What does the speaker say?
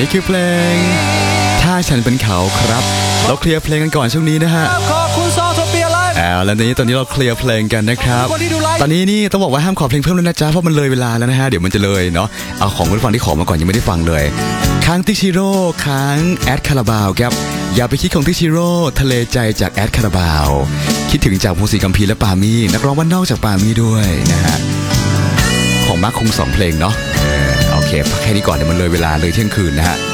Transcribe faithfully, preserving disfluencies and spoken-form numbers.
นี่คือเพลงถ้าฉันเป็นเขาครับเราเคลียร์เพลงกันก่อนช่วงนี้นะฮะขอบคุณซอโทเปียไลฟ์อ่าแล้วนี้ตอนนี้เราเคลียร์เพลงกันนะครับตอนนี้นี่ต้องบอกว่าห้ามขอเพลงเพิ่มแล้วนะจ๊ะเพราะมันเลยเวลาแล้วนะฮะเดี๋ยวมันจะเลยเนาะเอาของคุณฟังที่ขอมาก่อนยังไม่ได้ฟังเลยค้างติชิโร่ค้างแอดคาราบาวครับอย่าไปคิดของติชิโร่ทะเลใจจากแอดคาราบาวคิดถึงจากภูสีกัมพีและปามี่นักร้องบ้านนอกจากปามี่ด้วยนะฮะของมาร์คคงสองเพลงเนาะโอเคพักแค่นี้ก่อนเดี๋ยวมันเลยเวลาเลยเที่ยงคืนนะฮะ